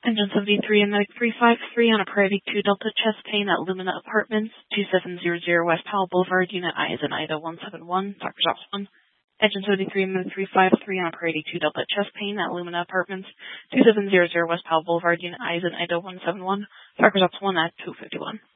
Engine 73 and Medic 353 on a Prairie 2 Delta chest pain at Lumina Apartments, 2700 West Powell Boulevard, Unit I is in Ida 171, Doctor's Office 1. Engine 73 and Medic 353 on a Prairie 2 Delta chest pain at Lumina Apartments, 2700 West Powell Boulevard, Unit I is in Ida 171, Doctor's Office 1 at 251.